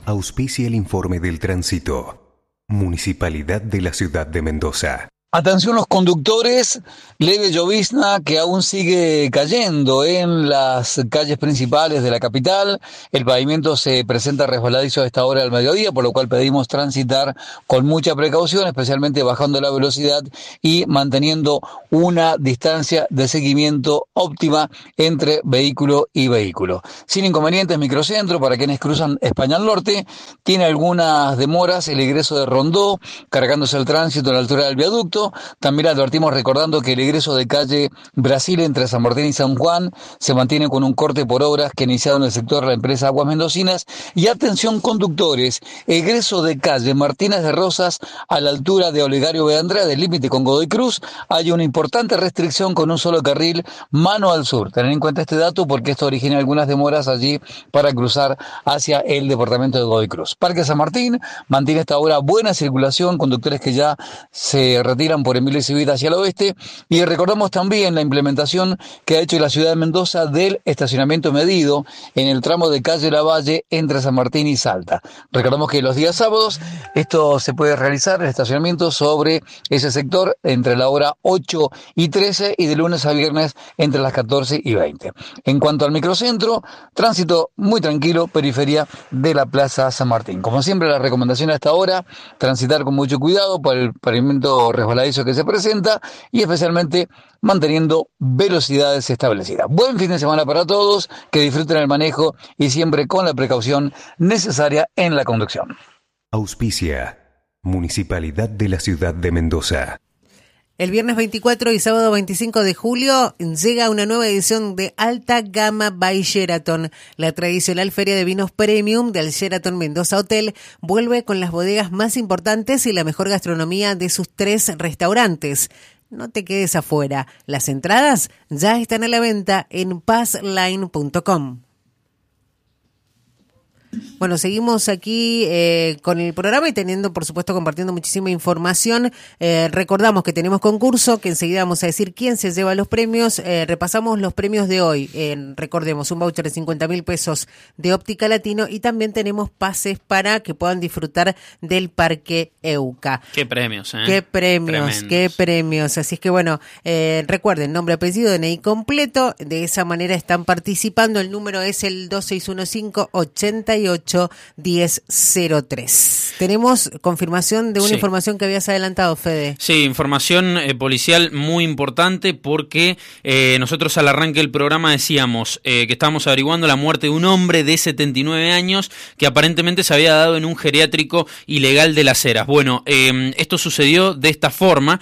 Auspicia el informe del tránsito. Municipalidad de la Ciudad de Mendoza. Atención los conductores, leve llovizna que aún sigue cayendo en las calles principales de la capital. El pavimento se presenta resbaladizo a esta hora del mediodía, por lo cual pedimos transitar con mucha precaución, especialmente bajando la velocidad y manteniendo una distancia de seguimiento óptima entre vehículo y vehículo. Sin inconvenientes, microcentro para quienes cruzan España al norte. Tiene algunas demoras el egreso de Rondó, cargándose el tránsito a la altura del viaducto. También advertimos recordando que el egreso de calle Brasil entre San Martín y San Juan se mantiene con un corte por obras que ha iniciado en el sector la empresa Aguas Mendocinas. Y atención conductores, egreso de calle Martínez de Rosas a la altura de Olegario B. Andrade, del límite con Godoy Cruz, hay una importante restricción con un solo carril mano al sur. Tener en cuenta este dato porque esto origina algunas demoras allí para cruzar hacia el departamento de Godoy Cruz. Parque San Martín mantiene hasta ahora buena circulación, conductores que ya se retiran por Emilio Civita hacia el oeste, y recordamos también la implementación que ha hecho la ciudad de Mendoza del estacionamiento medido en el tramo de calle Lavalle entre San Martín y Salta. Recordamos que los días sábados esto se puede realizar, el estacionamiento sobre ese sector entre la hora 8 y 13 y de lunes a viernes entre las 14 y 20. En cuanto al microcentro, tránsito muy tranquilo, periferia de la Plaza San Martín. Como siempre, la recomendación hasta ahora, transitar con mucho cuidado por el pavimento resbaladizo que se presenta y especialmente manteniendo velocidades establecidas. Buen fin de semana para todos, que disfruten el manejo y siempre con la precaución necesaria en la conducción. Auspicia Municipalidad de la Ciudad de Mendoza. El viernes 24 y sábado 25 de julio llega una nueva edición de Alta Gama by Sheraton. La tradicional feria de vinos premium del Sheraton Mendoza Hotel vuelve con las bodegas más importantes y la mejor gastronomía de sus 3 restaurantes. No te quedes afuera. Las entradas ya están a la venta en passline.com. Bueno, seguimos aquí con el programa y teniendo, por supuesto, compartiendo muchísima información. Recordamos que tenemos concurso, que enseguida vamos a decir quién se lleva los premios. Repasamos los premios de hoy. Recordemos, un voucher de 50.000 pesos de Óptica Latino y también tenemos pases para que puedan disfrutar del Parque Euca. ¡Qué premios! ¡Qué premios! Tremendos. ¡Qué premios! Así es que, bueno, recuerden, nombre, apellido, DNI completo. De esa manera están participando. El número es el 2615-88-1003. Tenemos confirmación de una información que habías adelantado, Fede. Sí, información policial muy importante porque nosotros al arranque del programa decíamos que estábamos averiguando la muerte de un hombre de 79 años que aparentemente se había dado en un geriátrico ilegal de Las Heras. Bueno, esto sucedió de esta forma.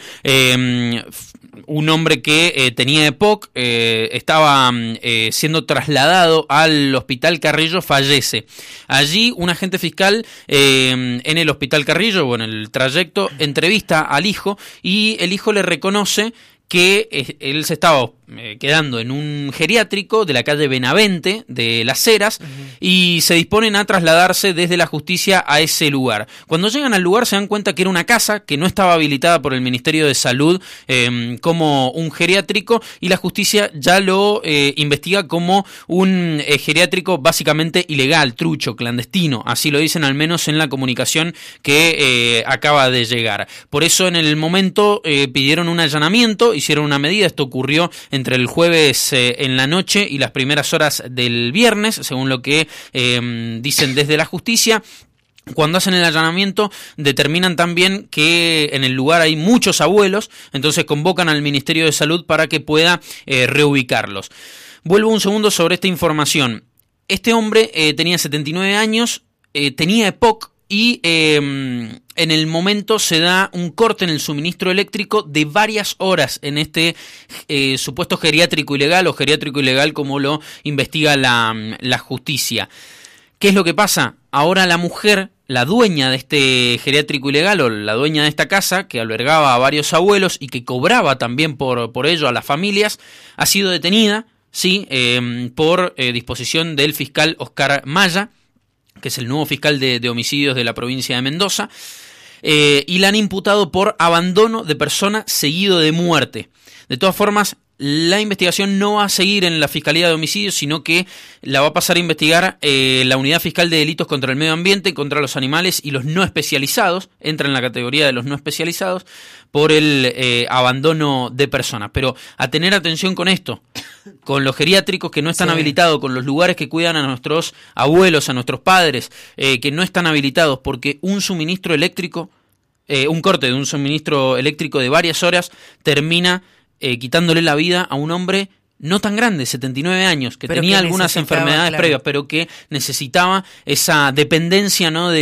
Un hombre que tenía EPOC estaba siendo trasladado al Hospital Carrillo, fallece. Allí un agente fiscal en el Hospital Carrillo, o en el trayecto, entrevista al hijo y el hijo le reconoce que él se estaba quedando en un geriátrico de la calle Benavente de Las Heras y se disponen a trasladarse desde la justicia a ese lugar. Cuando llegan al lugar se dan cuenta que era una casa que no estaba habilitada por el Ministerio de Salud como un geriátrico y la justicia ya lo investiga como un geriátrico básicamente ilegal, trucho, clandestino. Así lo dicen al menos en la comunicación que acaba de llegar. Por eso en el momento pidieron un allanamiento, hicieron una medida. Esto ocurrió entre el jueves en la noche y las primeras horas del viernes, según lo que dicen desde la justicia. Cuando hacen el allanamiento determinan también que en el lugar hay muchos abuelos, entonces convocan al Ministerio de Salud para que pueda reubicarlos. Vuelvo un segundo sobre esta información. Este hombre tenía 79 años, tenía EPOC y en el momento se da un corte en el suministro eléctrico de varias horas en este supuesto geriátrico ilegal o geriátrico ilegal como lo investiga la justicia. ¿Qué es lo que pasa? Ahora la mujer, la dueña de este geriátrico ilegal o la dueña de esta casa que albergaba a varios abuelos y que cobraba también por ello a las familias, ha sido detenida, sí, por disposición del fiscal Oscar Maya, que es el nuevo fiscal de homicidios de la provincia de Mendoza, y la han imputado por abandono de persona seguido de muerte. De todas formas, la investigación no va a seguir en la Fiscalía de Homicidios, sino que la va a pasar a investigar la Unidad Fiscal de Delitos contra el Medio Ambiente, contra los animales y los no especializados, entra en la categoría de los no especializados, por el abandono de personas. Pero a tener atención con esto, con los geriátricos que no están habilitados, con los lugares que cuidan a nuestros abuelos, a nuestros padres, que no están habilitados, porque un suministro eléctrico, un corte de un suministro eléctrico de varias horas termina quitándole la vida a un hombre no tan grande, 79 años, que tenía algunas enfermedades previas, pero que necesitaba esa dependencia, ¿no?, de